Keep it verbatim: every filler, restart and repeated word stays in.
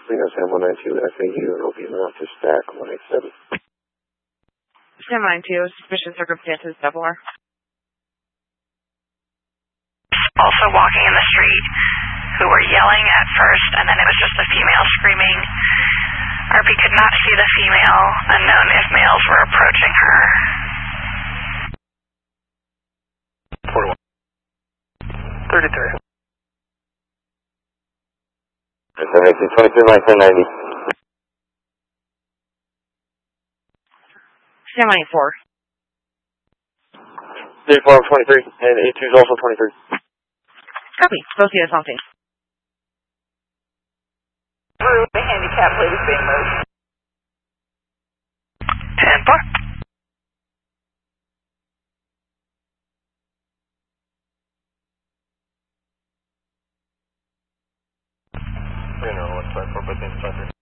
Swing S M one nine two F A U and open off to stack one eight seven. Sam nine two, suspicious circumstances, double R. Also walking in the street who were yelling at first, and then it was just the female screaming. R P could not see the female, unknown if males were approaching her. forty-one. thirty-three. seventeen twenty-two nineteen ninety. Sam nine four. thirty-four twenty-three, and A two is also twenty-three. Copy. Both units on scene. Through the handicap plate is being moved. ten four. You know, what's that for, but